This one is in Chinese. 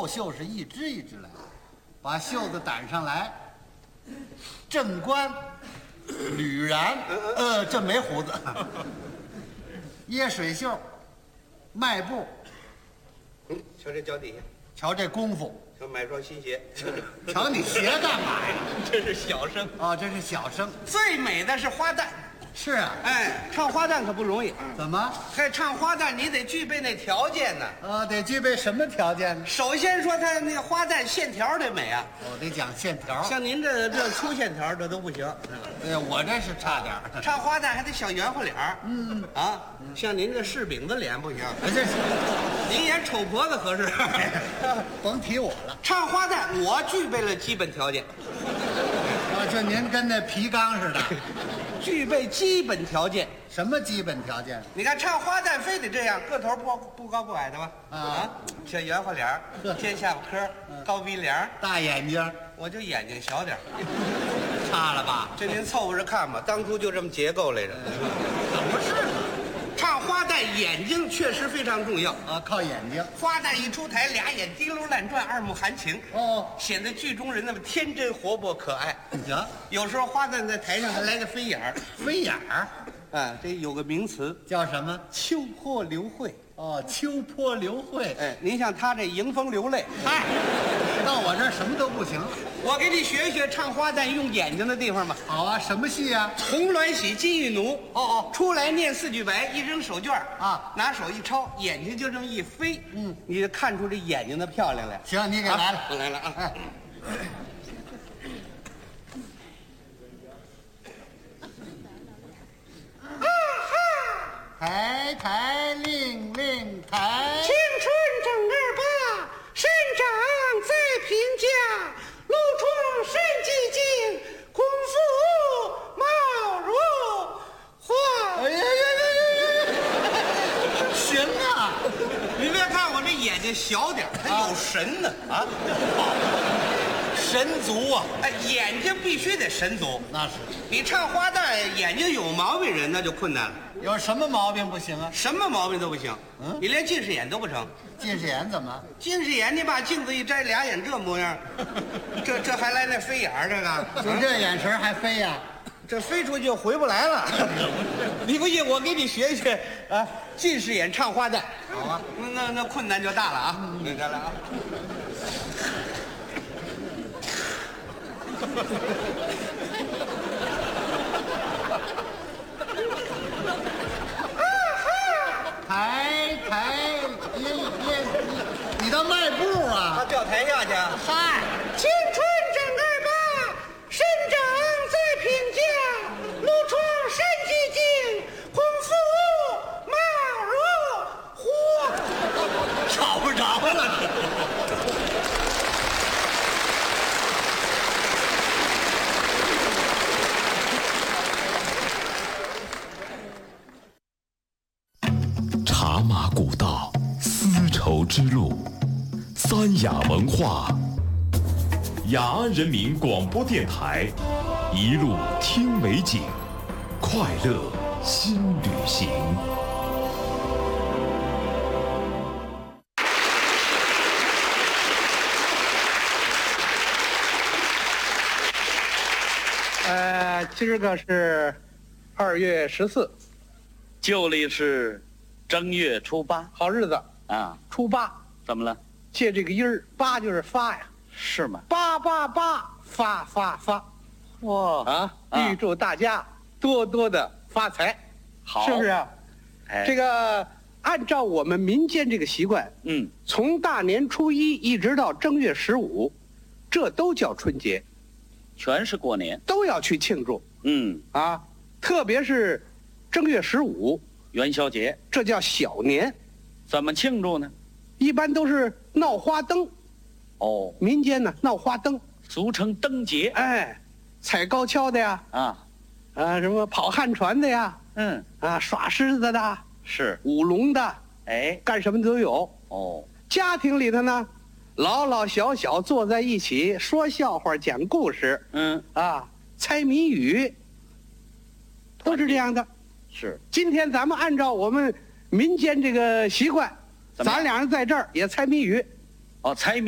袖是一支一支来，把袖子掸上来。正官，吕然，这没胡子。掖水袖，迈步。 瞧这脚底下， 瞧这功夫， 瞧买双新鞋。 瞧你鞋干嘛呀？ 这是小生哦，这是小生。 最美的是花旦。 是啊， 哎，唱花旦可不容易。 怎么？ 还唱花旦，你得具备那条件呢。 得具备什么条件呢？ 首先说他那个花旦线条得美啊。 得讲线条。 像您这粗线条这都不行。 我这是差点儿。 唱花旦还得小圆乎脸儿。像您这柿饼子脸不行。 这是您演丑婆子合适。 甭提我了。 唱花旦，我具备了基本条件。 就您跟那皮缸似的。 具备基本条件。 什么基本条件？ 你看唱花旦非得这样，个头不高不矮的吧？小圆乎脸儿，尖下巴颏，高鼻梁， 大眼睛。 我就眼睛小点儿。 差了吧？ 这您凑合着看吧，当初就这么结构来着。 怎么是？ 唱花旦眼睛确实非常重要啊，靠眼睛。 花旦一出台，俩眼滴溜乱转，二目含情，显得剧中人那么天真活泼可爱。 行， 有时候花旦在台上还来个飞眼儿， 飞眼儿， 这有个名词叫什么？ 秋波流慧。 秋波流慧。 您像他这迎风流泪， 到我这儿什么都不行了。 我给你学学唱花旦用眼睛的地方吧。 好啊，什么戏啊？ 红鸾喜，金玉奴。出来念4句白，一扔手绢拿手一抄，眼睛就这么一飞，你就看出这眼睛的漂亮来。 行，你给来了， 我来了啊。 抬抬令令抬， 青春正28，身长在贫家，露出身寂静，功夫貌如花。 哎呀，行啊！ 你别看我这眼睛小点，它有神呢神足啊！ 眼睛必须得神足。 那是。 你唱花旦眼睛有毛病人那就困难了。 有什么毛病不行啊？ 什么毛病都不行。你连近视眼都不成。 近视眼怎么？ 近视眼你把镜子一摘，俩眼这模样，这还来那飞眼儿，这个就这眼神还飞呀？ 这飞出去就回不来了。你不信，我给你学学啊，近视眼唱花旦。 好啊， 那困难就大了啊！你看来啊。 抬抬你的迈步啊！ 他掉台下去。 嗨， 青春正28，身长在贫家，露出身寂静，功夫貌如花。 找不着了。 茶马古道，丝绸之路，三雅文化，雅安人民广播电台，一路听美景，快乐新旅行。 今儿个是2月14， 旧历是正月初8， 好日子啊！ 初8， 怎么了？ 借这个音儿，八就是发呀， 是吗？ 八八八，发发发， 哇预祝大家多多的发财， 好， 是不是啊？这个按照我们民间这个习惯，从大年初1一直到正月15，这都叫春节， 全是过年， 都要去庆祝。特别是正月15 元宵节， 这叫小年。 怎么庆祝呢？ 一般都是闹花灯。民间呢闹花灯， 俗称灯节。 踩高跷的呀，什么跑旱船的呀，耍狮子的， 是舞龙的，干什么都有。家庭里头呢，老老小小坐在一起说笑话、讲故事，猜谜语，都是这样的。 是， 今天咱们按照我们民间这个习惯，咱俩人在这儿也猜谜语。 猜谜。